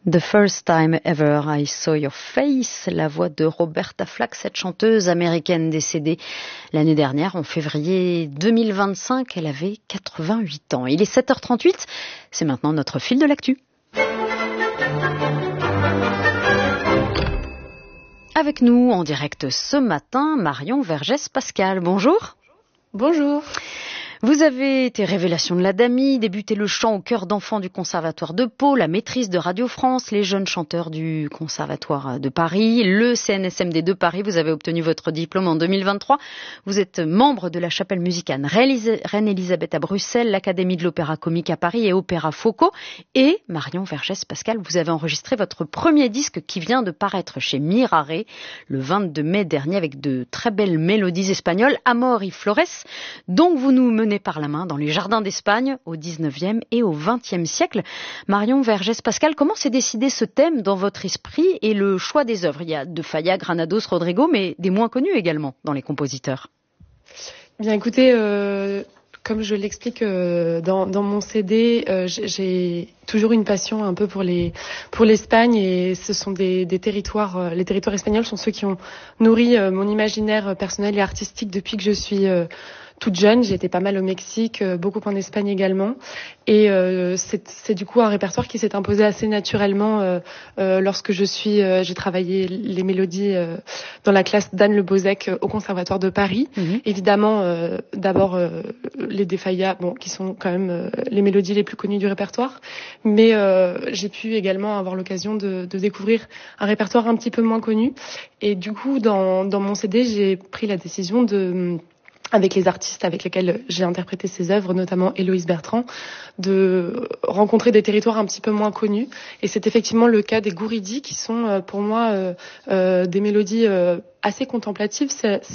The First Time Ever I Saw Your Face, la voix de Roberta Flack, cette chanteuse américaine décédée l'année dernière, en février 2025. Elle avait 88 ans. Il est 7h38, c'est maintenant notre fil de l'actu. Avec nous en direct ce matin, Marion Vergès-Pascal. Bonjour. Bonjour. Vous avez été révélation de la Dami, débuté le chant au chœur d'enfants du Conservatoire de Pau, la maîtrise de Radio France, les jeunes chanteurs du Conservatoire de Paris, le CNSMD de Paris. Vous avez obtenu votre diplôme en 2023. Vous êtes membre de la chapelle musicale Reine-Élisabeth à Bruxelles, l'Académie de l'Opéra Comique à Paris et Opéra Fauco. Et Marion Vergès-Pascal, vous avez enregistré votre premier disque qui vient de paraître chez Mirare le 22 mai dernier avec de très belles mélodies espagnoles, Amor y Flores. Donc vous nous menez par la main dans les jardins d'Espagne au 19e et au 20e siècle. Marion Vergès-Pascal, comment s'est décidé ce thème dans votre esprit et le choix des œuvres? Il y a de Falla, Granados, Rodrigo, mais des moins connus également dans les compositeurs. Bien écoutez, comme je l'explique dans mon CD, j'ai toujours une passion un peu pour l'Espagne, et ce sont des territoires, les territoires espagnols sont ceux qui ont nourri mon imaginaire personnel et artistique depuis que je suis toute jeune. J'ai été pas mal au Mexique, beaucoup en Espagne également, et c'est du coup un répertoire qui s'est imposé assez naturellement lorsque j'ai travaillé les mélodies dans la classe d'Anne Le Bozec au Conservatoire de Paris. Évidemment, d'abord les de Falla, qui sont quand même les mélodies les plus connues du répertoire, mais j'ai pu également avoir l'occasion de découvrir un répertoire un petit peu moins connu, et du coup dans mon CD j'ai pris la décision avec les artistes avec lesquels j'ai interprété ces œuvres, notamment Héloïse Bertrand, de rencontrer des territoires un petit peu moins connus. Et c'est effectivement le cas des Gouridis, qui sont pour moi des mélodies assez contemplatives.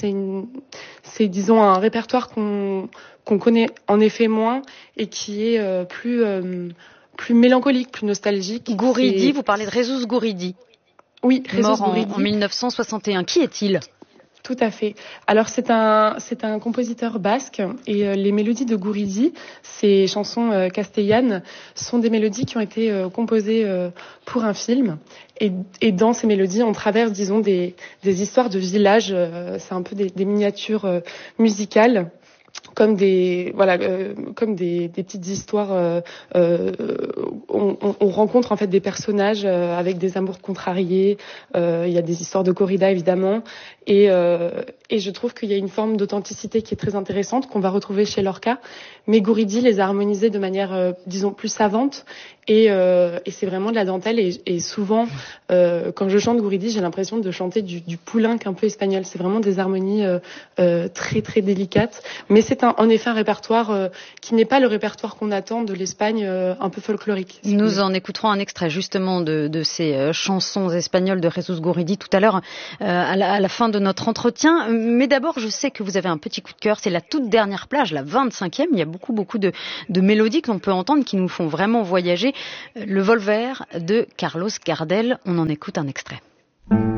C'est disons un répertoire qu'on connaît en effet moins, et qui est plus mélancolique, plus nostalgique. Gouridi, vous parlez de Jesús Guridi. Oui, Jesús Guridi. En 1961. Qui est-il ? Tout à fait. Alors c'est un compositeur basque, et les mélodies de Guridi, ces chansons castellanes, sont des mélodies qui ont été composées pour un film. Et dans ces mélodies, on traverse, disons, des histoires de villages. C'est un peu des miniatures musicales, comme des petites histoires. On rencontre en fait des personnages avec des amours contrariés. Il y a des histoires de corrida évidemment, et je trouve qu'il y a une forme d'authenticité qui est très intéressante, qu'on va retrouver chez Lorca. Mais Guridi les a harmonisés de manière disons plus savante, et c'est vraiment de la dentelle. Et souvent quand je chante Guridi, j'ai l'impression de chanter du poulenc un peu espagnol. C'est vraiment des harmonies très très délicates, mais c'est en effet un répertoire qui n'est pas le répertoire qu'on attend de l'Espagne, un peu folklorique. Nous en écouterons un extrait justement de ces chansons espagnoles de Jesús Guridi tout à l'heure à la fin de notre entretien. Mais d'abord, je sais que vous avez un petit coup de cœur. C'est la toute dernière plage, la 25e. Il y a beaucoup de mélodies que l'on peut entendre qui nous font vraiment voyager. Le Volver de Carlos Gardel. On en écoute un extrait.